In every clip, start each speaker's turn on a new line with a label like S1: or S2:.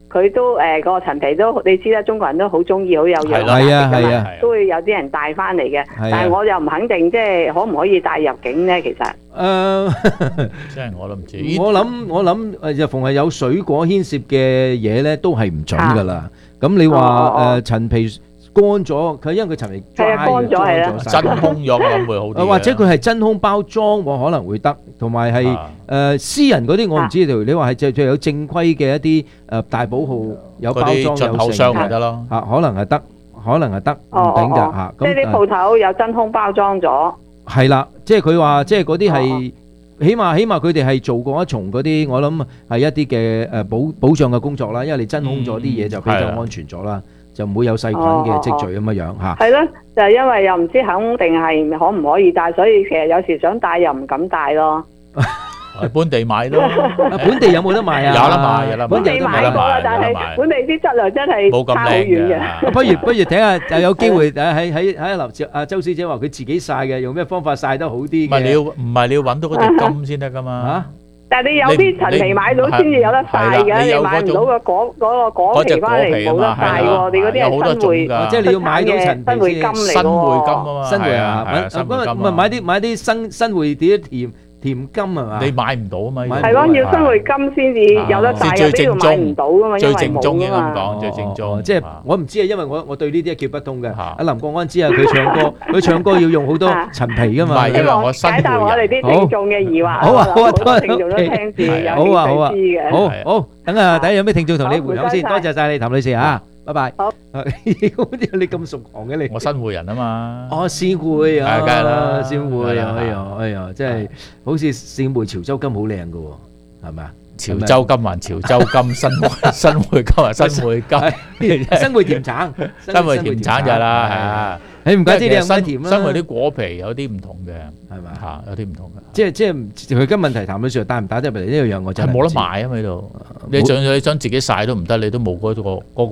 S1: 佢都個陳皮都你知啦，中國人都好中意，好有養生㗎嘛，都會有啲人帶翻嚟嘅。但係我又唔肯定，即係可唔可以帶入境咧？其實
S2: 即係我都唔知。
S3: 我諗就逢係有水果牽涉嘅嘢咧，都係唔準㗎啦。咁你話陳皮乾咗，佢因為佢陳皮
S1: 乾咗係啦，
S2: 真空咗咁會好啲。
S3: 或者佢係真空包裝可能會得，同埋係私人嗰啲我唔知道。你話係就有正規嘅一啲大寶號有包裝有
S2: 進口商咪得咯
S3: 嚇，可能係得，唔頂㗎嚇。
S1: 即係啲鋪頭有真空包裝咗。
S3: 係啦，即係佢話，即係嗰啲係起碼佢哋係做過一重嗰啲，我諗係一啲嘅保障嘅工作啦。因為你真空咗啲嘢就比較安全咗啦。就唔會有細菌嘅積聚咁樣樣嚇。
S1: 係咯，就係因為又唔知肯定係可唔可以帶，所以其實有時想帶又唔敢帶咯。
S2: 喺本地買咯，
S3: 本地有冇得賣啊？
S2: 有得賣。
S1: 本地買過啦，但係本地啲質量真係
S2: 冇咁
S1: 差好遠嘅。
S3: 不如睇下有機會喺劉周小姐話佢自己曬嘅，用咩方法曬得好啲嘅？
S2: 唔係你要揾到嗰隻金先得噶嘛？
S1: 但係你有啲陳皮買到先至有得曬嘅，你買唔到個果皮翻嚟冇得曬喎。你嗰啲係新會，
S3: 即係你要買到陳皮
S1: 新會金嚟喎。
S2: 新會金啊嘛，
S3: 新會啊，咁啊買啲新會啲甜金係嘛？
S2: 你買唔到啊嘛？
S1: 係咯，要新會金先至有得曬嘅，呢度買唔到噶嘛，因為冇㗎嘛。
S2: 最正宗，
S3: 即係我唔知啊，因為我對呢啲係叫不通嘅。阿林國安知啊，佢唱歌要用好多陳皮噶嘛。
S2: 唔係，因為我新會人。
S1: 解答我哋啲聽眾嘅疑惑。
S3: 好啊，
S1: 好多聽眾都聽住，有興趣知嘅。
S3: 好，等下睇下有咩聽眾同你回口先。多謝曬你，譚女士嚇。拜拜。
S1: 好，
S3: 你咁熟行嘅你？
S2: 我新會人啊嘛。
S3: 哦，先會啊，
S2: 梗係啦，
S3: 先會啊，哎呀，真係好似線梅潮州金好靚㗎喎，係咪啊？
S2: 潮州金還潮州金，新會金還新會金，
S3: 新會甜橙，
S2: 新會甜橙就係啦，係啊。
S3: 你唔怪之你有新甜啦。
S2: 新會啲果皮有啲唔同嘅，
S3: 係咪
S2: 嚇？有啲唔同嘅。
S3: 即係佢今問題譚女士帶唔帶得嚟呢樣我真係
S2: 冇得賣啊嘛呢度。你想自己曬都唔得，你都冇嗰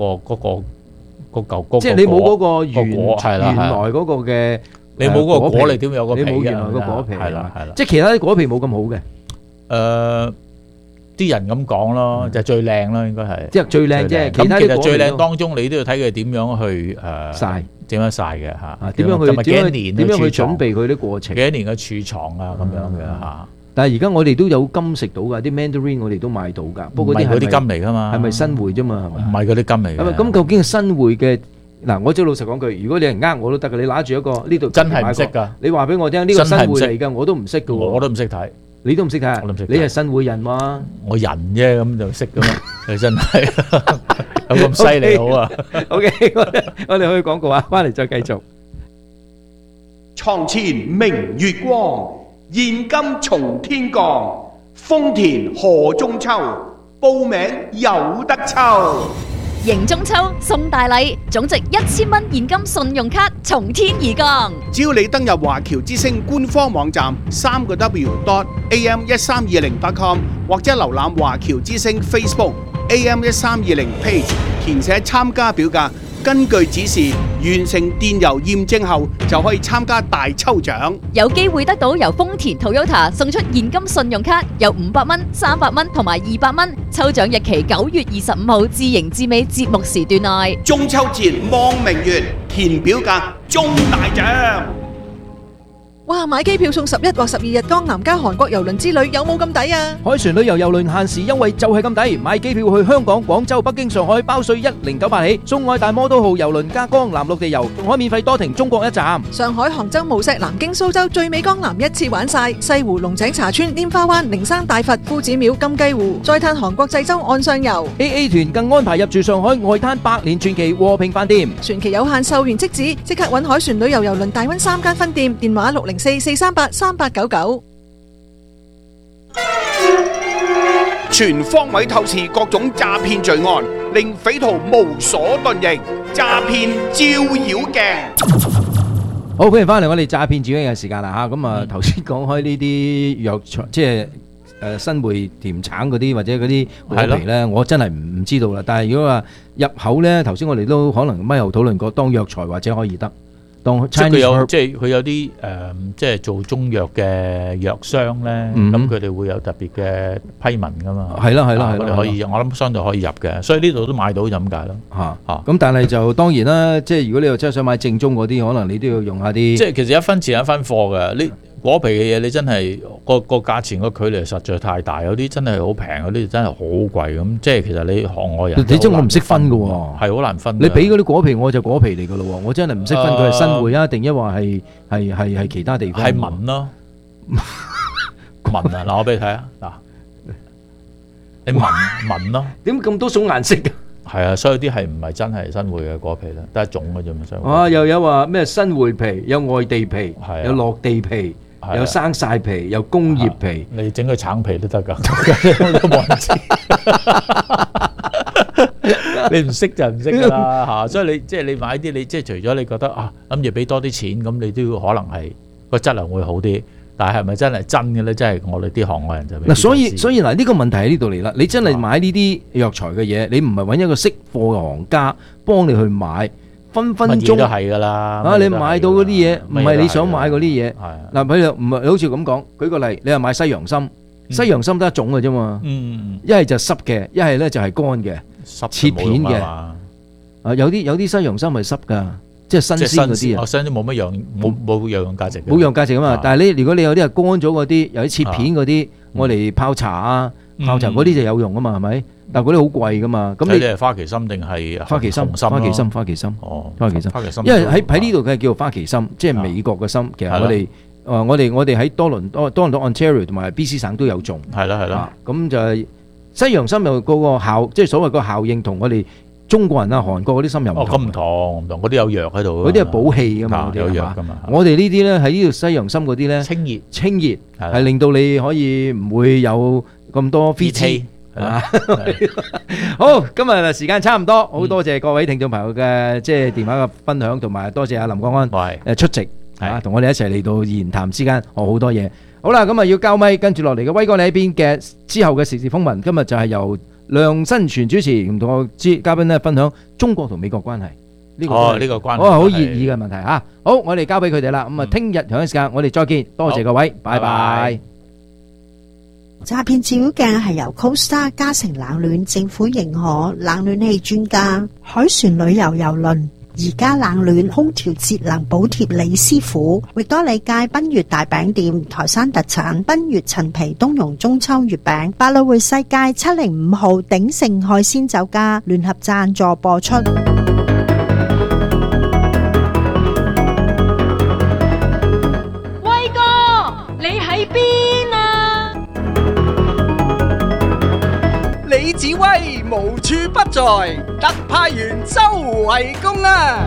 S2: 嚿。即
S3: 係你冇嗰個原來嗰個嘅，
S2: 你冇嗰個果，你點有個皮？
S3: 你冇原來個果皮。
S2: 係啦。
S3: 即係其他啲果皮冇咁好嘅。
S2: 啲人咁講咯，就最靚啦，應該係。即係
S3: 最靚啫。
S2: 咁其實最靚當中，你都要睇佢點樣去
S3: 曬，
S2: 點樣曬嘅嚇。
S3: 點樣去準備佢啲過程？
S2: 幾多年嘅儲藏啊，咁樣嘅嚇。
S3: 但係而家我哋都有金食到㗎，啲 mandarin 我哋都買到㗎。不過嗰啲
S2: 金嚟㗎嘛，
S3: 係咪新會啫嘛？係咪？
S2: 唔係嗰啲金嚟嘅。
S3: 咁究竟係新會嘅嗱？我即係老實講句，如果你係呃我都得㗎。你揦住一個呢度
S2: 真係唔識㗎。
S3: 你話俾我聽，呢個新會嚟㗎，我都唔識㗎喎。
S2: 我都唔識睇。
S3: 你都唔識睇，你係新會人嘛？
S2: 我人啫，咁就識㗎嘛？你真係有咁犀利好啊
S3: ！OK，我哋去廣告啊，翻嚟再繼續。
S4: 床前明月光，現金從天降，豐田賀中秋，報名有得抽。
S5: 迎中秋送大禮，總值1000蚊現金信用卡從天而降。
S4: 只要你登入華僑之星官方網站3w.am1320.com 或者瀏覽華僑之星 Facebook AM1320 page， 填寫參加表格，根據指示完成電郵驗證後，就可以參加大抽獎，
S5: 有機會得到由豐田 Toyota 送出現金信用卡，有500蚊、300蚊同埋200蚊。抽獎日期9月25號至迎至尾節目時段內。
S4: 中秋節望明月，填表格中大獎。
S6: 哇！買機票送11或12日江南加韓國郵輪之旅有冇咁抵啊？
S3: 海船旅遊郵輪限時優惠就係咁抵，買機票去香港、廣州、北京、上海包稅1098起，送愛大摩都號郵輪加江南陸地遊，仲可免費多停中國一站。
S6: 上海、杭州、無錫、南京、蘇州最美江南一次玩晒，西湖、龍井茶村、拈花灣、靈山大佛、夫子廟、金雞湖，再嘆韓國濟州岸上遊。
S3: AA 團更安排入住上海外灘百年傳奇和平飯店，
S6: 船期有限，售完即止，即刻搵海船旅遊郵輪大溫3間分店，電話604-438-3899。
S4: 全方位透視各種詐騙罪案，令匪徒無所遁形。詐騙照妖鏡。
S3: 好，歡迎翻嚟我哋詐騙照妖鏡嘅時間啦吓。咁啊，頭先講開呢啲藥材，即係新會甜橙嗰啲或者嗰啲果皮咧，我真係唔知道啦。但係如果話入口咧，頭先我哋都可能咪後討論過，當藥材或者可以得。 當
S2: 即係佢有啲即係做中藥嘅藥商咧，咁佢哋會有特別嘅批文噶嘛。
S3: 係啦，
S2: 我哋可以，我諗相對可以入嘅，所以呢度都買到就咁解咯。
S3: 咁但係就當然啦，即係如果你又真係想買正宗嗰啲，可能你都要用下啲。即
S2: 係其實一分錢一分貨嘅，你果皮嘅嘢你真係個價錢個距離實在太大，有啲真係好平，有啲真係好貴咁。即係其實你行外人，
S3: 你真我唔識分㗎喎，
S2: 係好難分。
S3: 你俾嗰啲果皮我就果皮嚟㗎咯喎，我真係唔識分佢係新會啊，定抑或係其他地方？
S2: 係紋咯，紋啊！嗱，我俾你睇啊，嗱，你紋咯，
S3: 點咁多種顏色㗎？
S2: 係啊，所以啲係唔係真係新會嘅果皮啦，得一種嘅啫嘛。
S3: 又有話咩新會皮，有外地皮，有落地皮。有生晒皮，有工業皮，
S2: 你整個橙皮都得噶，都冇人知。你唔識就唔識噶啦嚇，所以你即係你買啲，你即係除咗你覺得諗住俾多啲錢，咁你都要可能係個質量會好啲，但係係咪真係真嘅咧？真係我哋啲行外人就嗱，
S3: 所以嗱呢個問題喺呢度嚟啦。你真係買呢啲藥材嘅嘢，你唔係揾一個識貨嘅行家幫你去買。分鐘
S2: 都係噶啦，
S3: 你買到嗰啲嘢唔係你想買嗰啲嘢。嗱，譬如唔係好似咁講，舉個例，你係買西洋參，西洋參得一種嘅啫嘛。一係就濕嘅，一係咧就係乾嘅，切片嘅。有啲西洋參係濕噶，即係新鮮嗰啲啊。
S2: 新鮮冇乜樣，冇藥用價值。
S3: 冇藥用價值啊嘛。但係如果你有啲係乾咗嗰啲，有啲切片嗰啲，我嚟泡茶啊，泡茶嗰啲就有用啊嘛，係咪？但係嗰啲好貴噶嘛，咁你
S2: 係花旗參定係
S3: 花旗參？花旗參，花旗參。
S2: 哦，
S3: 花旗參。因為喺呢度嘅叫做花旗參，即係美國嘅參。其實我哋喺多倫多 Ontario 同埋 BC 省都有種。
S2: 係啦。
S3: 咁就係西洋參又嗰個效，即係所謂個效應同我哋中國人啊、韓國嗰啲參又唔同。
S2: 咁唔同，嗰啲有藥喺度。
S3: 嗰啲係補氣噶嘛，
S2: 有藥噶嘛。我
S3: 哋呢啲咧喺呢度西洋參嗰啲咧，清熱係令到你可以唔會有咁多 VT。好，今日時間差唔多，好多謝各位聽眾朋友嘅即係電話嘅分享，同埋多謝阿林國安出席同我哋一齊嚟到言談之間學好多嘢。好啦，咁啊要交咪，跟住落嚟嘅威哥你喺邊嘅之後嘅時事風雲，今日就係由梁新全主持，唔同我嘉賓咧分享中國同美國關係。呢個關係好熱議嘅問題吓。好，我哋交俾佢哋啦。咁啊，聽日同一時間我哋再見，多謝各位，拜拜。
S7: 詐騙照嘅係由 Costa 嘉誠冷暖政府認可冷暖氣專家海船旅遊郵輪而家冷暖空調節能補貼李師傅，域多利街賓悅大餅店台山特產賓悅陳皮冬蓉中秋月餅，百老匯世界705號鼎盛海鮮酒家聯合贊助播出。
S8: 威哥，你喺邊啊？李子威無處不在，特派員周圍公啊！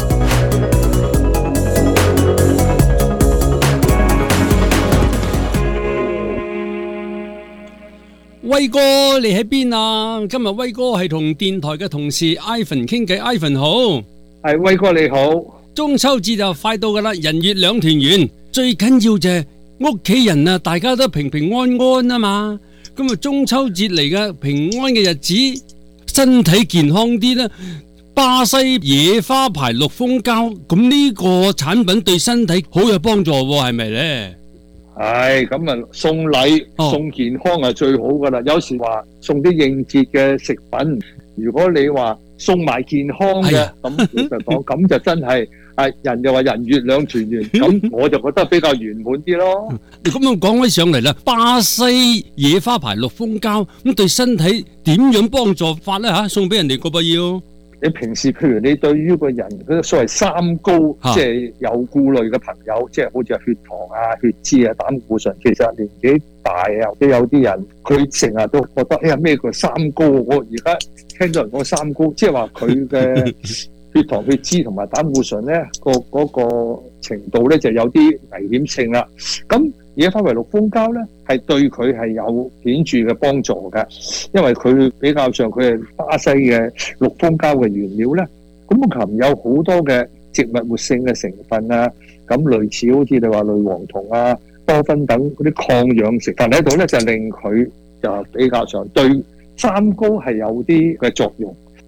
S9: 威哥，你喺邊啊？今日威哥係同電台嘅同事 Ivan 傾偈 ，Ivan 好。
S10: 係威哥你好。
S9: 中秋節就快到噶啦，人月兩團圓，最緊要就係屋企人啊，大家都平平安安啊嘛。咁啊，中秋節嚟嘅平安嘅日子，身體健康啲啦。巴西野花牌綠蜂膠，咁呢個產品對身體好有幫助，係咪咧？
S10: 係咁啊，送禮送健康係最好噶啦。有時話送啲應節嘅食品，如果你話送埋健康嘅，咁其實講咁就真係人又話人月兩團圓，咁我就覺得比較圓滿啲咯。
S9: 你咁樣講起上嚟啦，巴西野花牌綠蜂膠咁對身體點樣幫助法咧吓？送俾人哋個噃要。
S10: 你平時譬如你對於個人嗰啲所謂三高，即係有顧慮嘅朋友，即係好似係血糖啊、血脂啊、膽固醇，其實年紀大啊，即有啲人佢成日都覺得哎呀咩叫三高？我而家聽到人講三高，即係話佢嘅血糖、血脂同埋膽固醇咧嗰個程度咧就有啲危險性啦。咁野花牌綠蜂膠咧係對佢係有顯著嘅幫助嘅，因為佢比較上佢係巴西嘅綠蜂膠嘅原料咧，咁含有好多嘅植物活性嘅成分啊，咁類似好似你話類黃酮啊、多酚等嗰啲抗氧成分喺度咧，就令佢就比較上對三高係有啲嘅作用。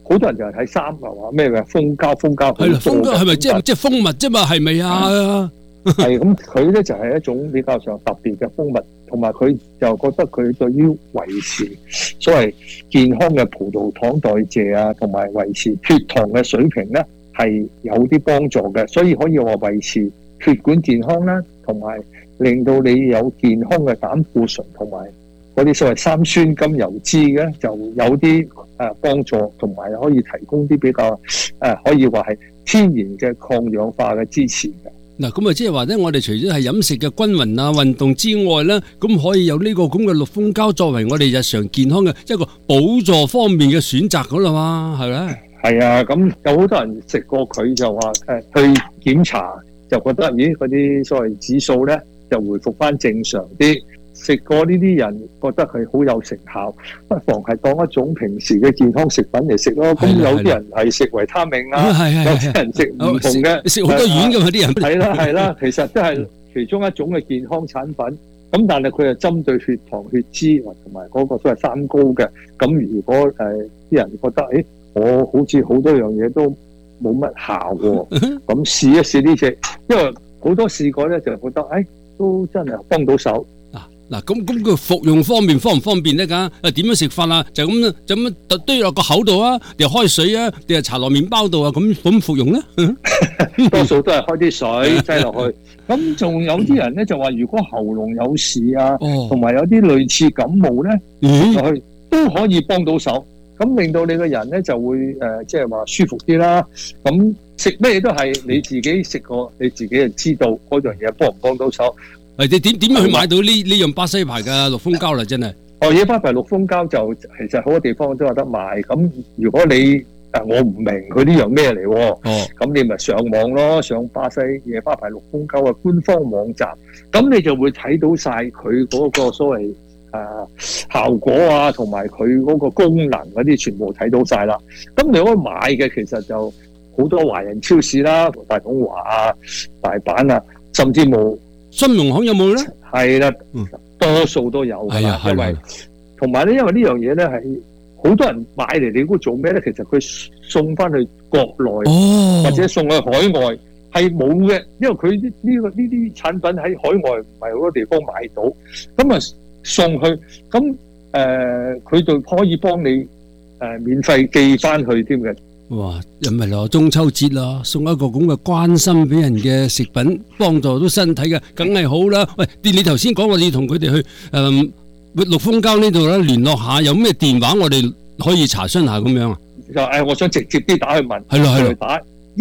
S10: 好多人就係睇衫係嘛咩嘅蜂膠
S9: 係啦，蜂膠係咪即係蜂蜜啫嘛？係咪啊？
S10: 係咁，佢咧就係一種比較上特別嘅蜂蜜，同埋佢就覺得佢對於維持所謂健康嘅葡萄糖代謝啊，同埋維持血糖嘅水平咧係有啲幫助嘅，所以可以話維持血管健康啦，同埋令到你有健康嘅膽固醇同埋嗰啲所謂三酸甘油脂嘅就有啲幫助，同埋可以提供啲比較可以話係天然嘅抗氧化嘅支持嘅。
S9: 嗱，咁啊，即係話咧，我哋除咗係飲食嘅均勻啊、運動之外咧，咁可以有呢個咁嘅綠蜂膠作為我哋日常健康嘅一個補助方面嘅選擇噶啦嘛，係咪？
S10: 係啊，咁有好多人食過佢就話去檢查就覺得咦嗰啲所謂指數咧就回復翻正常啲。食過呢啲人覺得佢好有成效，不妨係當一種平時嘅健康食品嚟食咯。咁有啲人係食維他命啊，有啲人食唔同嘅，
S9: 食好多丸㗎嘛啲人。
S10: 係啦，其實都係其中一種嘅健康產品。咁但係佢係針對血糖、血脂同埋嗰個所謂三高嘅。咁如果啲人覺得我好似好多樣嘢都冇乜效喎，咁試一試呢隻，因為好多試過咧就覺得都真係幫到手。
S9: 嗱，咁佢服用方面方唔方便咧？點樣食法啊？就咁堆落個口度啊？定係開水啊？定係搽落麵包度啊？咁服用咧？
S10: 多數都係開啲水擠落去。咁仲有啲人咧就話，如果喉嚨有事啊，同埋有啲類似感冒咧，落去都可以幫到手。咁令到你個人咧就會即係話舒服啲啦。咁食咩都係你自己食過，你自己就知道嗰樣嘢幫唔幫到手。
S9: 你點樣去買到呢樣巴西牌嘅綠蜂膠啦？真係
S10: 野巴牌綠蜂膠就其實好多地方都有得賣。咁如果你我唔明佢呢樣咩嚟喎，咁你咪上網咯，上巴西野巴牌綠蜂膠嘅官方網站，咁你就會睇到晒佢嗰個所謂效果啊，同埋佢嗰個功能嗰啲全部睇到晒啦。咁你可以買嘅其實就好多華人超市啦，大統華啊、大阪啊，甚至冇。
S9: 新農行有冇咧？
S10: 係啦，多數都有㗎啦，因為同埋咧，因為呢樣嘢咧係好多人買嚟，你估做咩咧？其實佢送翻去國內，或者送去海外係冇嘅，因為佢呢啲產品喺海外唔係好多地方買到，咁啊送去，咁佢就可以幫你免費寄翻去添嘅。
S9: 哇！又唔係咯，中秋節啦，送一個咁嘅關心俾人嘅食品，幫助到身體嘅，梗係好啦。喂，你頭先講我哋同佢哋去綠蜂膠呢度咧聯絡下，有咩電話我哋可以查詢下咁樣啊？
S10: 就我想直接啲打去問，
S9: 係咯，
S10: 打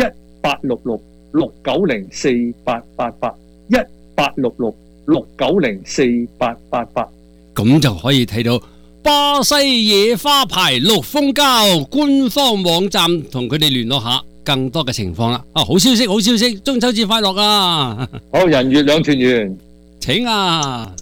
S10: 1866690488，1866690488，
S9: 咁就可以睇到巴西野花牌綠蜂膠官方網站，同佢哋聯絡下更多嘅情況啦。好消息，好消息，中秋節快樂啊！
S10: 好，人月兩團圓，
S9: 請啊！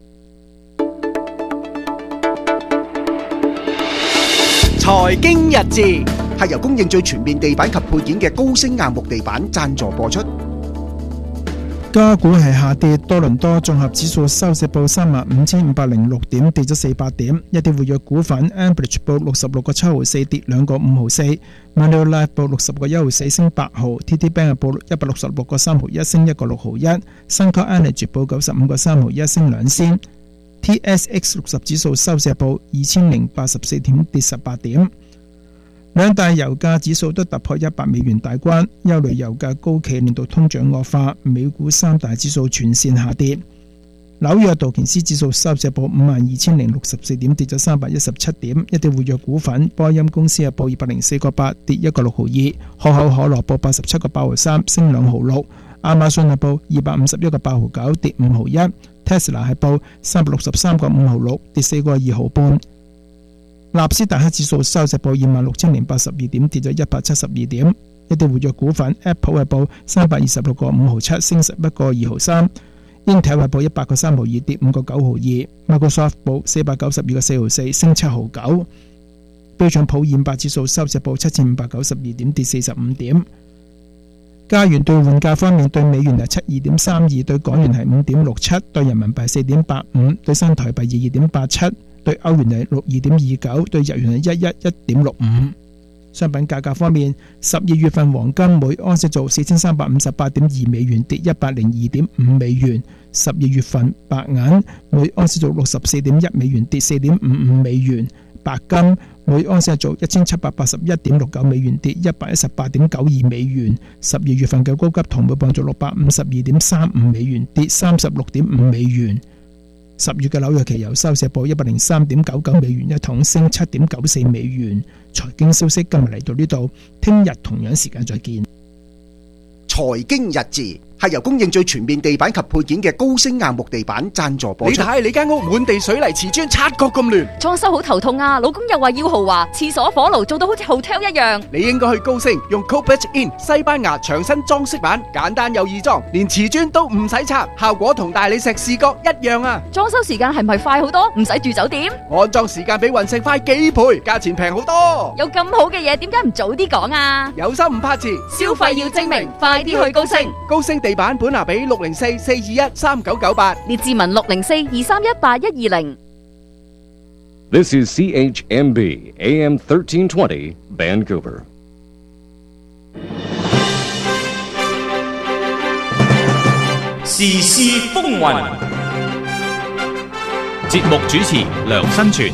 S8: 財經日誌係由供應最全面地板及配件嘅高升硬木地板贊助播出。
S11: 加股係下跌，多倫多綜合指數收市報35,506點，跌咗400點。一啲活躍股份 Ambridge 報66個7毫4，跌2個5毫4。Manulife 報60個1毫4，升8毫。TD Bank 報166個3毫1，升1個6毫1。Suncor Energy 報95個3毫1，升2仙。TSX 60指數收市報2084點，跌18點。兩大油價指數都突破100美元大關，憂慮油價高企令到通脹惡化，美股三大指數全線下跌。紐約道瓊斯指數收市報52,064點，跌咗317點。一啲活躍股份，波音公司報204個8，跌1個6毫2。可口可樂報87個8毫3，升2毫6。亞馬遜報251個8毫9，跌5毫1。Tesla 係報363個5毫6，跌4個2毫半。納斯達克指數收市報26,082點，跌咗172點。一啲活躍股份 ，Apple 係報326個5毫7，升11個2毫3。Intel 係報100個3毫2，跌5個9毫2。Microsoft 報492個4毫4，升7毫9。標準普爾500指數收市報7,592點，跌45點。加元兌換價方面，對美元係72.32，對港元係5.67，對人民幣4.85，對新台幣22.87。對歐元係62.29，對日元係111.65。 商品價格方面，12月份黃金每安士做4358.2美元，跌102.5美元；12月份白銀每安士做64.1美元，跌4.55美元；白金每安士做1781.69美元，跌118.92美元。12月份嘅高級銅每磅做652.35美元，跌36.5美元。10月嘅紐約期油收市報103.99美元一桶，升7.94美元。財經消息今日嚟到呢度，聽日同樣時間再見。
S8: 財經日誌係由供應最全面地板及配件嘅高升硬木地板贊助播出。
S12: 你睇你間屋滿地水泥瓷磚，察覺咁亂，
S5: 裝修好頭痛啊！老公又話要豪華，廁所火爐做到好似 hotel 一樣。
S12: 你應該去高升，用 Cobalt In 西班牙牆身裝飾板，簡單又易裝，連瓷磚都唔使拆，效果同大理石視覺一樣啊！
S5: 裝修時間係咪快好多？唔使住酒店？
S12: 安裝時間比雲石快幾倍，價錢平好多。
S5: 有咁好嘅嘢，點解唔早啲講啊？
S12: 有心唔怕遲，
S5: 消費要精明，快啲去高升。
S12: 高升地板本拿比604-421-3998，
S5: 列治文604-231-8120。
S13: This is CHMB AM 1320 Vancouver。
S14: 時事風雲，節目主持梁新全。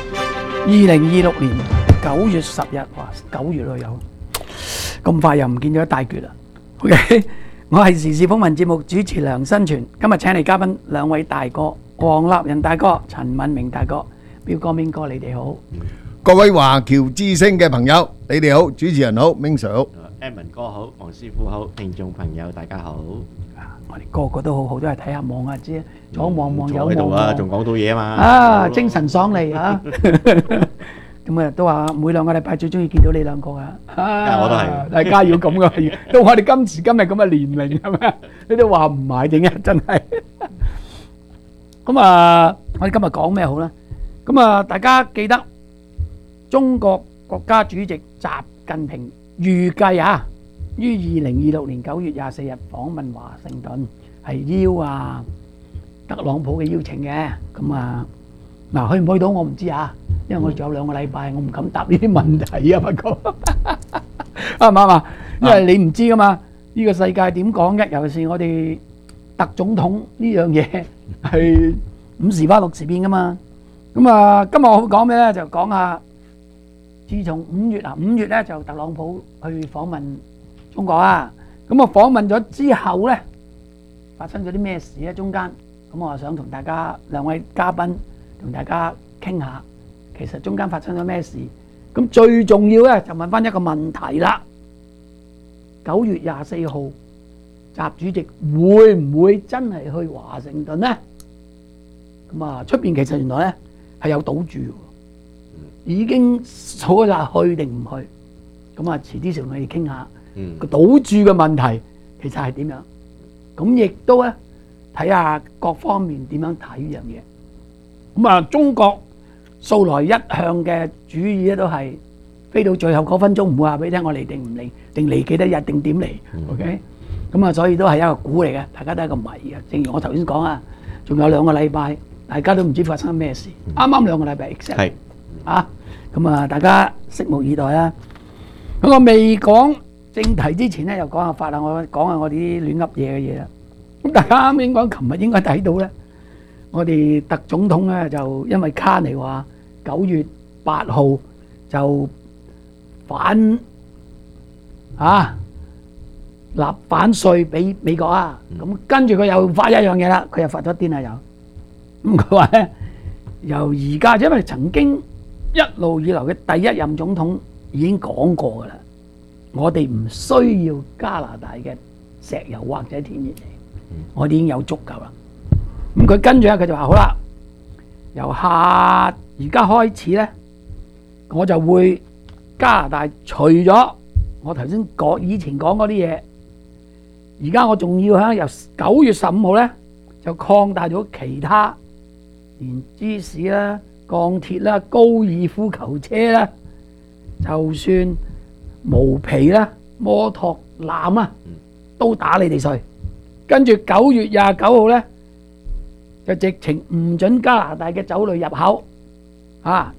S15: 2026年9月10日，哇，9月咯有，咁快又唔見咗一大橛啦。OK。我係時事風雲節目主持梁新全，今日請嚟嘉賓兩位大哥，黃立仁大哥、陳敏明大哥，彪哥、明哥，你哋好。
S16: 各位華僑之聲嘅朋友，你哋好，主持人好，明 Sir 好
S17: ，Edmond 哥好，黃師傅好，聽眾朋友大家好。
S15: 我哋個個都好好，都係睇下望下知，左望望右
S17: 喺度啊，仲講到嘢嘛。
S15: 啊，精神爽利啊！咁啊，都話每兩個禮拜最中意見到你兩個啊！
S17: 我都係，
S15: 大家要咁噶，到我哋今時今日咁嘅年齡係咪？你都話唔買定啊，真係。咁啊，我哋今日講咩好咧？咁啊，大家記得中國國家主席習近平預計啊，於2026年9月24日訪問華盛頓，係邀特朗普嘅邀請嘅。咁啊。嗱，去唔去到我唔知啊，因為我哋仲有2個禮拜，我唔敢答呢啲問題啊，不過啱唔啱啊？因為你唔知噶嘛，呢個世界點講嘅，尤其是我哋特總統呢樣嘢係5時花6時變噶嘛。咁啊，今日我會講咩咧？就講下，自從5月咧就特朗普去訪問中國啊。咁啊訪問咗之後咧，發生咗啲咩事咧？中間咁我想同大家兩位嘉賓。同大家傾下，其實中間發生咗咩事？咁最重要咧就問翻一個問題啦。9月24號，習主席會唔會真係去華盛頓呢？咁啊，出邊其實原來咧係有賭注，已經數晒去定唔去。咁啊，遲啲時我哋傾下個賭注嘅問題，其實係點樣？咁亦都咧睇下各方面點樣睇呢樣嘢。咁啊，中國素來一向嘅主意咧都係飛到最後嗰分鐘，唔會話俾你聽我嚟定唔嚟，定嚟幾多日定點嚟。OK，咁啊，所以都係一個估嚟嘅，大家都係一個謎嘅。正如我頭先講啊，仲有2個禮拜，大家都唔知發生咩事。啱啱2個禮拜 exact 係啊，咁啊，大家拭目以待啦。咁我未講正題之前咧，又講下法啦，我講下我哋啲亂噏嘢嘅嘢啦。咁大家啱先講，琴日應該睇到咧。我哋特總統咧就因為卡尼話9月8號就反稅俾美國啊，咁跟住佢又發一樣嘢啦，佢又發咗癲啊又，咁佢話咧由而家，因為曾經一路以來嘅第一任總統已經講過噶啦，我哋唔需要加拿大嘅石油或者天然氣，我哋已經有足夠啦。咁佢跟住咧，佢就話好啦，由而家開始咧，我就會加拿大除咗我頭先以前講嗰啲嘢，而家我仲要由9月15號咧就擴大咗其他，連芝士啦、鋼鐵啦、高爾夫球車啦，就算毛皮啦、摩托艦啊，都打你哋稅。跟住9月29號咧。就直情唔准加拿大嘅酒類入口，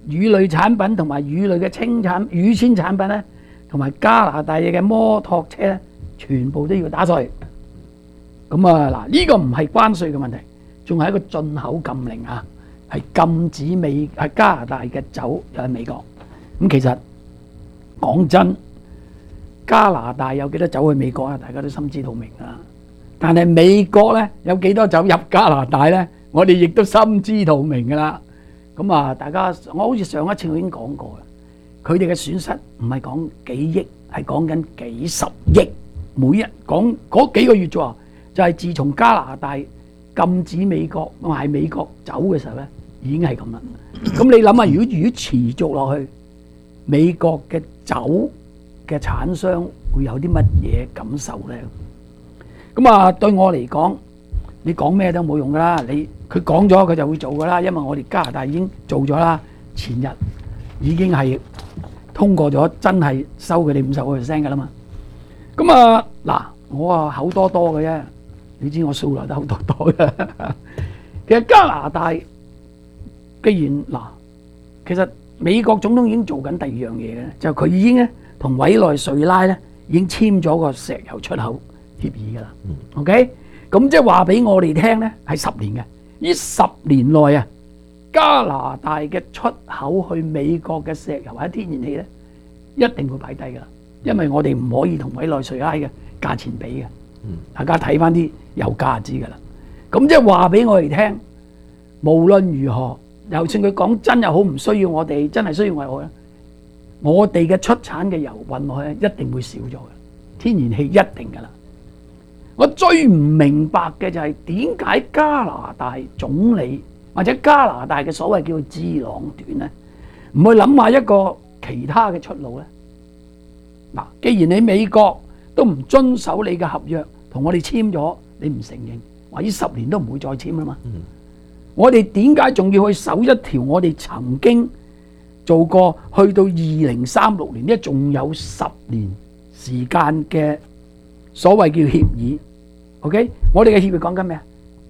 S15: 乳類產品同埋乳類嘅乳纖產品咧，同埋加拿大嘅摩托車咧，全部都要打稅。咁啊嗱，呢個唔係關稅嘅問題，仲係一個進口禁令啊，係禁止係加拿大嘅酒入去美國。咁其實講真，加拿大有幾多酒去美國啊？大家都心知肚明啦。但係美國咧有幾多酒入加拿大咧？我哋亦都心知肚明噶啦。咁啊，大家我好似上一次我已經講過啦，佢哋嘅損失唔係講幾億，係講緊幾十億。每日講嗰幾個月啫喎，就係自從加拿大禁止美國賣美國酒嘅時候咧，已經係咁啦。咁你諗下，如果持續落去，美國嘅酒嘅產商會有啲乜嘢感受咧？咁啊，對我嚟講，你講咩都冇用噶啦。佢講咗，佢就會做噶啦。因為我哋加拿大已經做咗啦，前日已經係通過咗，真係收佢哋50%噶啦嘛。咁啊，嗱，我啊口多多嘅啫，你知我素來都口多多嘅。其實加拿大既然嗱，其實美國總統已經做緊第二樣嘢嘅，就佢已經咧同委內瑞拉咧已經簽咗個石油出口協議噶啦。OK， 咁即係話俾我哋聽咧，係10年嘅。呢10年內啊，加拿大嘅出口去美國嘅石油或者天然氣咧，一定會擺低噶啦，因為我哋唔可以同委內瑞拉嘅價錢比嘅。大家睇翻啲油價就知噶啦。咁即係話俾我哋聽，無論如何，就算佢講真又好，唔需要我哋，真係需要我哋好咧，我哋嘅出產嘅油運落去一定會少咗嘅，天然氣一定噶啦。我最唔明白嘅就係點解加拿大總理或者加拿大嘅所謂叫智囊團咧，唔去諗下一個其他嘅出路咧？嗱，既然你美國都唔遵守你嘅合約，同我哋簽咗，你唔承認，話呢10年都唔會再簽啦嘛。我哋點解仲要去守一條我哋曾經做過去到2036年，呢仲有10年時間嘅所謂叫協議？OK， 我哋嘅協議講緊咩啊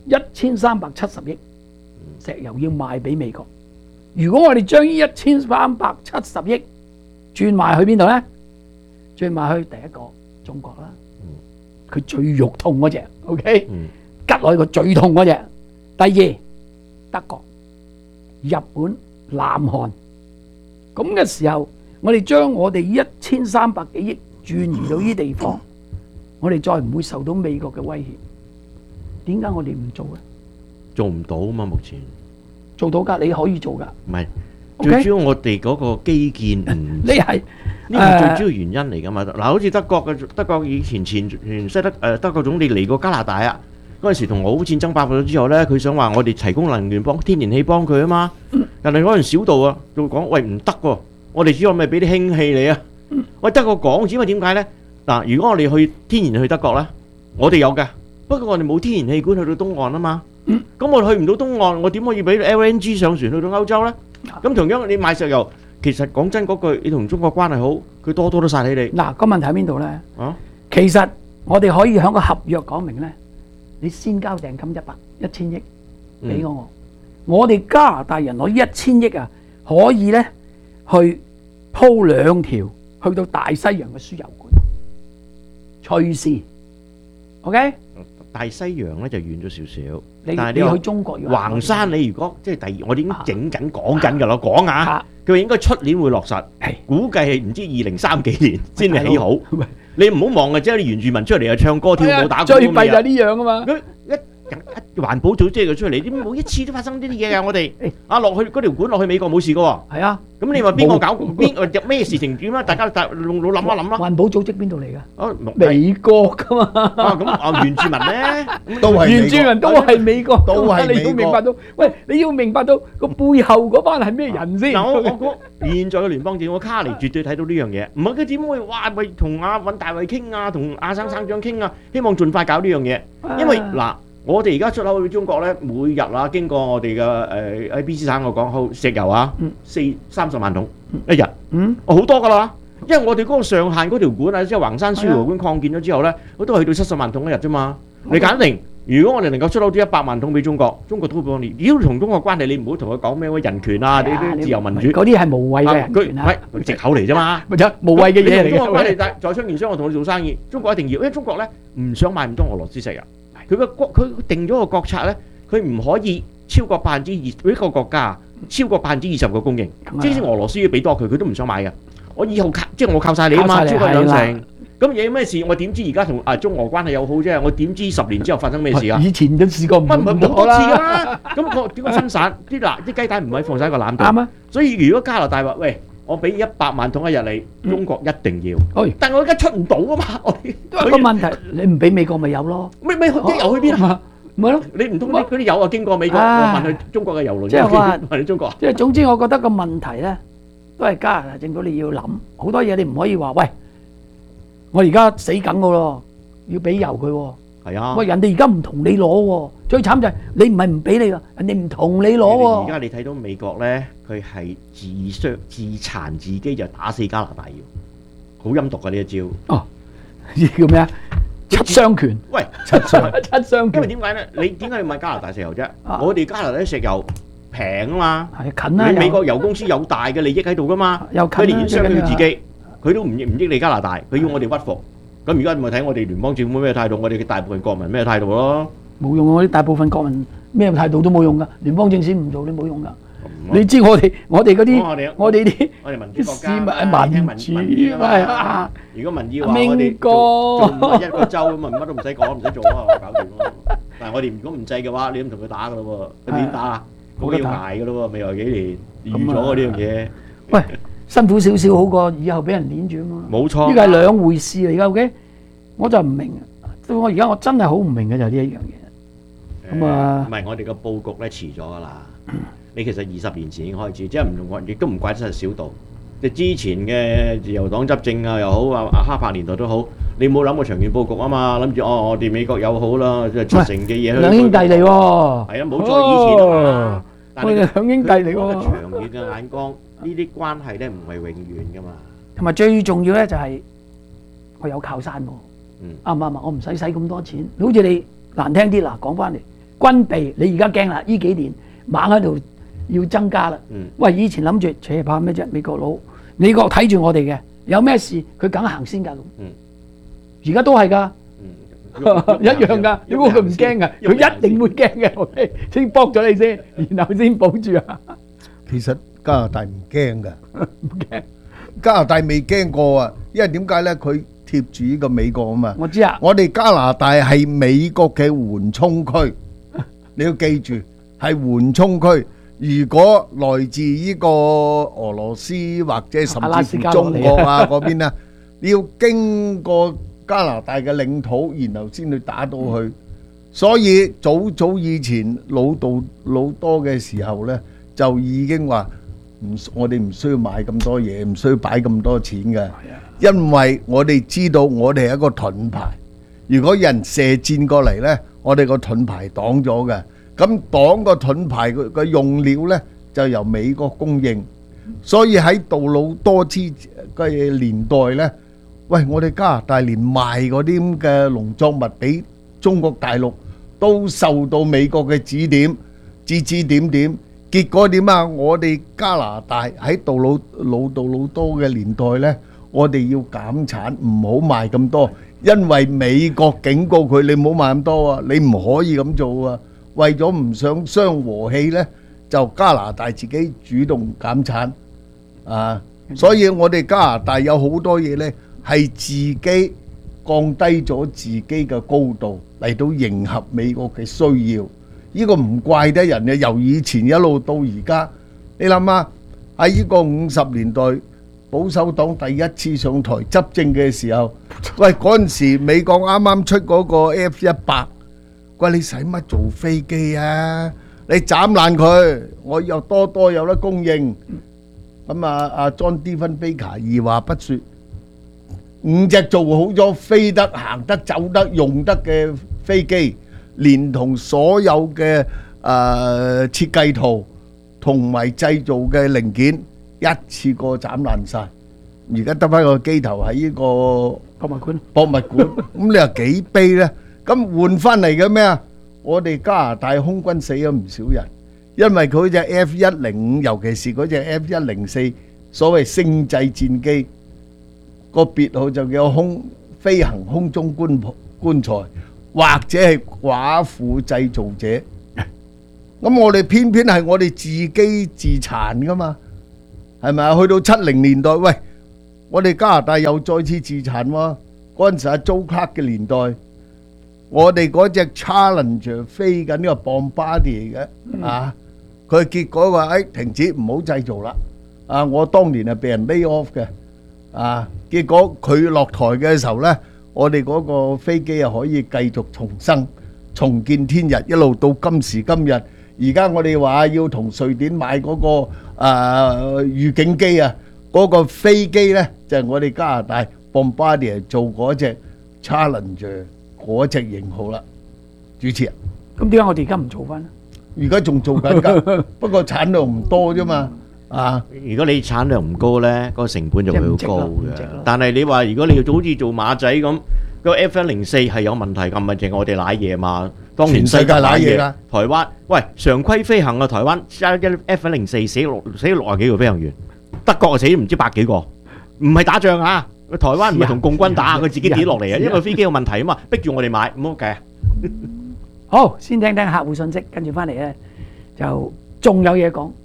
S15: ？1370億石油要賣俾美國。如果我哋將呢1370億轉賣去邊度咧？轉賣去第一個中國啦，佢最肉痛嗰隻 ，OK， 吉落去個最痛嗰隻。第二，德國、日本、南韓。咁嘅時候，我哋將我哋1300幾億轉移到呢啲地方。我哋再唔會受到美國嘅威脅，點解我哋唔做咧？
S17: 做唔到啊嘛，目前
S15: 做到㗎，你可以做㗎。
S17: 唔係，最主要我哋嗰個基建唔，
S15: 你係
S17: 呢個最主要原因嚟㗎嘛。嗱，好似德國以前西德國總理嚟過加拿大啊，嗰陣時同俄烏戰爭爆發咗之後咧，佢想話我哋提供能源幫天然氣幫佢啊嘛。人哋嗰陣小道啊，就講喂唔得喎，我哋只可咪俾啲氫氣你啊。喂，德國講，因為點解咧？嗱，如果我哋去天然去德國咧，我哋有嘅，不過我哋冇天然氣管去到東岸啊嘛。咁我哋去唔到東岸，我點可以俾 LNG 上船去到歐洲咧？咁同樣你買石油，其實講真嗰句，你同中國關係好，佢多都殺起你。
S15: 嗱，個問題喺邊度咧？其實我哋可以喺個合約講明咧，你先交訂金1000億俾我哋加拿大人攞1000億啊，可以咧去鋪2條去到大西洋嘅輸油管。隨時 ，OK？
S17: 大西洋咧就遠咗少少，
S15: 但係你去中國要
S17: 橫山，你如果即係第二，我哋已經整緊講緊㗎啦，講下佢話應該出年會落實，估計係唔知2030幾年先嚟起好。你唔好望嘅啫，你原住民出嚟又唱歌跳舞打鼓咁樣。
S15: 最弊就係呢樣啊嘛！
S17: 一環保組織佢出嚟，點冇一次都發生呢啲嘢㗎？我哋落去嗰條管落去美國冇事㗎喎。
S15: 係啊，
S17: 咁你話邊個搞邊入咩事情點啊？大家用腦諗一諗啦。
S15: 環保組織邊度嚟㗎？美國㗎嘛。
S17: 咁原住民咧
S16: 都係
S15: 原住民都係美國，
S16: 都係美國。
S15: 你要明白到，喂，你要明白到個背後嗰班係咩人先？
S17: 嗱，我講現在嘅聯邦政府卡尼絕對睇到呢樣嘢，唔係佢點會哇咪同阿尹大衛傾啊，同阿省省長傾啊，希望盡快搞呢樣嘢，因為嗱。我哋而家出口去中國咧，每日啊經過我哋嘅喺 BC 省我講好石油啊，30萬桶一日，好多噶啦，因為我哋嗰個上限嗰條管啊，即係橫山輸油管擴建咗之後咧，我都係去到70萬桶一日啫嘛。你簡定如果我哋能夠出口啲100萬桶俾中國，中國都會幫你。如果同中國關係，你唔好同佢講咩人權啊，你啲自由民主，
S15: 嗰啲係無謂嘅人權啊，
S17: 佢藉口嚟啫嘛，
S15: 咪就無謂嘅嘢嚟嘅。
S17: 中國關係在商言商，我同你做生意，中國一定要，因為中國咧唔想買咁多俄羅斯石油，佢定咗個國策咧，佢唔可以超過20%，一個國家超過20%嘅供應，即使俄羅斯要俾多佢都唔想買嘅。我以後即係我靠晒你啊嘛，超過20%。咁有咩事？我點知而家同中俄關係友好啫？我點知10年之後發生咩事啊？
S15: 以前都試過唔
S17: 好多次㗎啦。咁我點解分散啲雞蛋唔可以放晒喺個籃度？啱啊！所以如果加拿大話喂，我俾100萬桶一日你，中國一定要。但係我而家出唔到啊嘛！
S15: 個問題你唔俾美國咪有咯？
S17: 咩啲油去邊啊？
S15: 咪咯？
S17: 你唔通嗰啲油啊經過美國運去中國嘅油輪？
S15: 即係話
S17: 運去中國。
S15: 即係總之，我覺得個問題咧都係加拿大政府你要諗好多嘢，你唔可以話喂。我而家死梗噶咯，要俾油佢喎。係啊，喂，人哋而家唔同你攞喎，最慘就係你唔係唔俾你啊，人哋唔同你攞喎。
S17: 而家你睇到美國咧，佢係自殘自己就打死加拿大要，好陰毒㗎呢一招。哦，
S15: 呢叫咩啊？七傷拳。
S17: 喂，
S15: 七傷拳。
S17: 因為點解咧？你點解要買加拿大石油啫？我哋加拿大啲石油平啊嘛。
S15: 係近啊。
S17: 你美國油公司有大嘅利益喺度噶嘛？
S15: 又近啊。
S17: 佢連傷佢自己。佢都唔益你加拿大，佢要我哋屈服。咁而家咪睇我哋聯邦政府咩態度，我哋嘅大部分國民咩態度咯？冇用，我啲大部分國民咩態度都冇用噶。聯邦政府唔做都冇用噶。你知我哋嗰啲我哋啲民主國家
S15: 民主啊！
S17: 如果民意話我哋做一個州咁啊，乜都唔使講，唔使做啊，搞掂咯。但係我哋如果唔制嘅話，你都唔同佢打噶咯喎，點打啊？好要捱噶咯喎，未來幾年預咗呢樣嘢。
S15: 喂！辛苦少少好過以後俾人攆住啊嘛！
S17: 冇錯，
S15: 呢個係兩回事嚟㗎。OK，我就唔明，到我而家我真係好唔明嘅就係呢一樣嘢。咁啊，
S17: 唔係我哋個佈局咧遲咗㗎啦。你其實20年前已經開始，即係唔同亦都唔怪得係小道。即係之前嘅自由黨執政啊又好啊，哈柏年代都好，你冇諗過長遠佈局啊嘛？諗住我哋美國友好啦，即係七成嘅嘢。
S15: 兩兄弟嚟喎。
S17: 係啊，冇錯，以前啊嘛。
S15: 我哋兩兄弟嚟喎。
S17: 長遠嘅眼光。呢啲關係咧唔係永遠噶嘛，
S15: 同埋最重要咧就係我有靠山喎，啱唔啱啊？我唔使咁多錢，好似你難聽啲嗱，講翻嚟軍備，你而家驚啦，呢幾年猛喺度要增加啦。喂，以前諗住，扯怕咩啫？美國佬，美國睇住我哋嘅，有咩事佢梗行先㗎。而家都係㗎，一樣㗎。如果佢唔驚㗎，佢一定會驚嘅。先搏咗你先，然後先保住啊。
S16: 其實加拿大唔驚㗎，唔驚。加拿大未驚過啊，因為點解咧？佢貼住呢個美國啊嘛。
S15: 我知啊。
S16: 我哋加拿大係美國嘅緩衝區，你要記住係緩衝區。如果來自呢個俄羅斯或者甚至乎中國啊嗰邊咧，你要經過加拿大嘅領土，然後先去打到去。所以早以前老多嘅時候咧，就已經話我哋唔需要買咁多嘢，唔需要擺咁多錢嘅，因為我哋知道我哋係一個盾牌。如果有人射箭過嚟咧，我哋個盾牌擋咗嘅。咁擋個盾牌嘅用料咧，就由美國供應。所以喺杜魯多之嘅年代咧，喂，我哋加拿大連賣嗰啲咁嘅農作物俾中國大陸，都受到美國嘅指點。結果點啊？我哋加拿大喺杜魯多嘅年代咧，我哋要減產，唔好賣咁多，因為美國警告佢，你唔好賣咁多啊，你唔可以咁做啊。為咗唔想傷和氣咧，就加拿大自己主動減產啊！所以我哋加拿大有好多嘢咧，係自己降低咗自己嘅高度嚟到迎合美國嘅需要。呢個唔怪得人嘅，由以前一路到而家，你諗下喺呢個50年代保守黨第一次上台執政嘅時候，喂，嗰陣時美國啱啱出嗰個 F-100。喂，你使乜做飛機啊？你斬爛佢，我又多有得供應。咁啊，John Diefenbaker 二話不說，5隻做好咗飛得、行得、走得、用得嘅飛機，連同所有嘅設計圖同埋製造嘅零件，一次過斬爛晒。而家得翻個機頭喺呢個博物館。咁你話幾悲咧？咁換翻嚟嘅咩啊？ 我哋加拿大空軍死咗唔少人，因為佢隻 F-105，尤其是嗰隻 F-104，所謂星際戰機，個別號就叫飛行空中棺材，或者係寡婦製造者。咁我哋偏偏係我哋自己自殘噶嘛，係咪啊？去到70年代，喂，我哋加拿大又再次自殘喎。嗰陣時阿 Joe Clark 嘅年代，我哋嗰隻 Challenger 飛緊呢個 Bombardier 嘅啊，佢結果話停止唔好製造啦。啊，我當年係被人 lay off 嘅啊，結果佢落台嘅時候呢，我哋嗰個飛機又可以繼續重生，重見天日，一路到今時今日。而家我哋話要同瑞典買嗰個預警機啊，嗰個飛機呢就係我哋加拿大 Bombardier 做嗰隻 Challenger 嗰隻型號啦。主持人，
S15: 咁點解我哋而家唔做翻咧？
S16: 而家仲做緊㗎，不過產量唔多啫嘛。啊，
S17: 如果你產量唔高呢，個成本就會好高嘅。但係你話如果你要好似做馬仔咁，個 F-104係有問題㗎，唔係淨係我哋瀨嘢嘛。當年
S16: 全世界瀨嘢㗎。
S17: 台灣，喂，常規飛行啊，台灣F-104死60幾個飛行員，德國死唔知100幾個，唔係打仗啊！台灣唔係同共軍打，佢自己跌落嚟啊，因為飛機有問題啊嘛，逼住我哋買，唔好計啊！
S15: 好，先聽聽客戶信息，跟住翻嚟咧就仲有嘢講。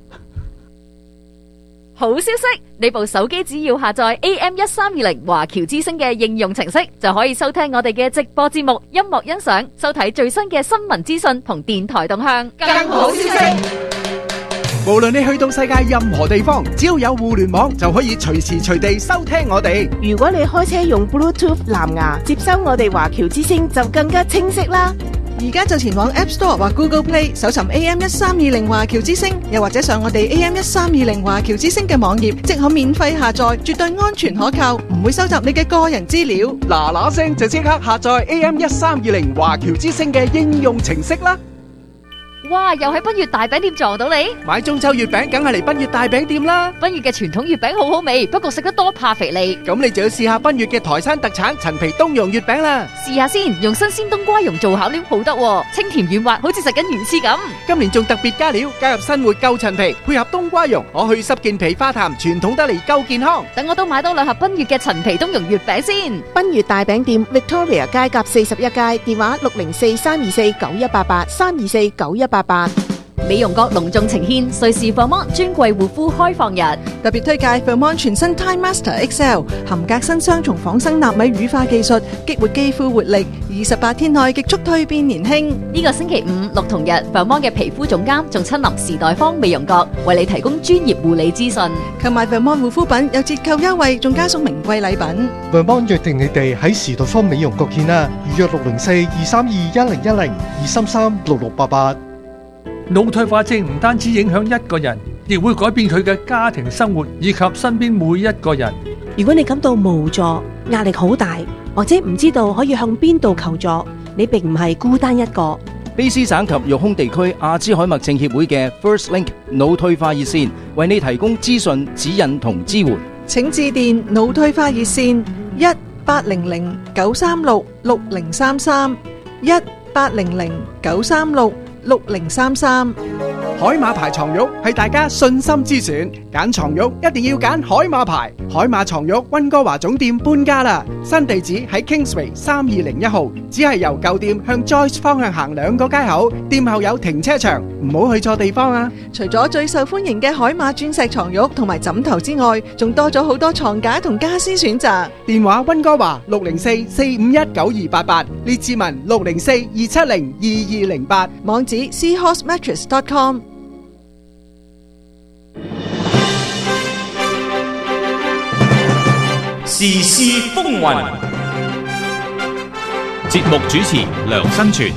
S5: 好消息！你部手機只要下載 AM1320華僑之聲嘅應用程式，就可以收聽我哋嘅直播節目、音樂欣賞、收睇最新嘅新聞資訊同電台動向。更好消息！
S12: 無論你去到世界任何地方，只要有互聯網，就可以隨時隨地收聽我哋。
S18: 如果你開車用 Bluetooth 藍牙接收我哋華僑之聲，就更加清晰啦。
S6: 而家就前往 App Store 或 Google Play 搜尋 AM1320華僑之聲，又或者上我哋 AM1320華僑之聲嘅網頁，即可免費下載，絕對安全可靠，唔會收集你嘅個人資料。
S12: 嗱嗱聲就即刻下載 AM1320華僑之聲嘅應用程式啦！
S5: 哇！又喺賓悅大餅店撞到你，
S12: 買中秋月餅梗係嚟賓悅大餅店啦！
S5: 賓悅嘅傳統月餅好好味，不過食得多怕肥膩。
S12: 咁你就要試下賓悅嘅台山特產陳皮冬蓉月餅啦！
S5: 試下先，用新鮮冬瓜蓉做餡料好得喎，清甜軟滑，好似食緊魚翅咁。
S12: 今年仲特別加料，加入新活舊陳皮，配合冬瓜蓉，可去濕健脾化痰，傳統得嚟夠健康。
S5: 等我都買多2盒賓悅嘅陳皮冬蓉月餅先。
S18: 賓悅大餅店 Victoria 街甲41街，電話604-324-9188 324-9188。
S5: 美容閣隆重呈獻瑞士 Vermont 專櫃護膚開放日，
S6: 特別推介 Vermont 全新 Time Master XL， 含革新雙重仿生納米乳化技術，激活肌膚活力，28天內極速蛻變年輕。
S5: 呢個星期五6同日 Vermont 嘅皮膚總監仲親臨時代坊美容閣，為你提供專業護理資訊。
S6: 購買 Vermont 護膚品有折扣優惠，仲加送名貴禮品。
S19: Vermont 約定你哋喺時代坊美容閣見啦，預約604-232-1010 233-6688。
S20: 腦退化症唔單止影響一個人，亦會改變佢嘅家庭生活以及身邊每一個人。
S21: 如果你感到無助、壓力好大，或者唔知道可以向邊度求助，你並唔係孤單一個。
S3: 卑詩省及育空地區阿茲海默症協會嘅 First Link 腦退化熱線為你提供資訊、指引同支援。
S6: 請致電腦退化熱線1-800-936-6033 1-800-936-6033。
S12: 海馬牌床褥係大家信心之選，揀床褥一定要揀海馬牌。海馬床褥溫哥華總店搬家啦，新地址喺 Kingsway 3201號，只係由舊店向 Joyce 方向行2個街口，店後有停車場，唔好去錯地方啊！
S6: 除咗最受歡迎嘅海馬鑽石床褥同埋枕頭之外，仲多咗好多床架同家私選擇。
S12: 電話溫哥華604-451-9288，列治文604-270-2208，
S6: 網址 seahorsemattress.com。
S14: 時事風雲，節目主持梁新全。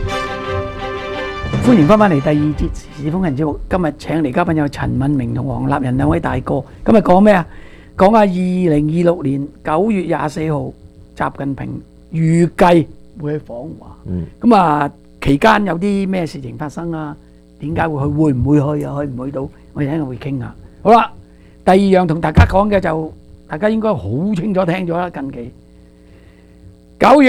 S15: 歡迎翻返嚟第2節時事風雲節目。今日請嚟嘉賓有陳敏明同黃立仁2位大哥。今日講咩啊？講下2026年9月24號，習近平預計會去訪華。咁啊，期間有啲咩事情發生啊？點解會去？會唔會去啊？去唔去到？我哋一陣會傾下。好啦，第2樣同大家講嘅就大家應該好清楚聽咗啦。近期9月